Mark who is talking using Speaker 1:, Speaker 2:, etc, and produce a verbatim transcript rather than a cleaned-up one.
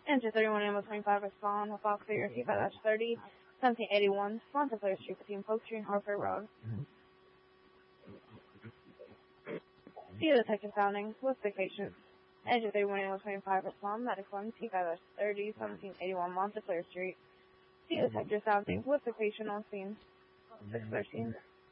Speaker 1: Engine thirty-one, Animal twenty-five, respond. Fox Figure T five thirty, seventeen eighty-one, Montclair Street between Polk Street and Harper Road. See the detective sounding. What's the patient? Engine thirty-one, Animal twenty-five, respond. Medic one, T five thirty, seventeen eighty-one, Montclair Street. See the detective sounding. What's the patient on scene? six thirteen.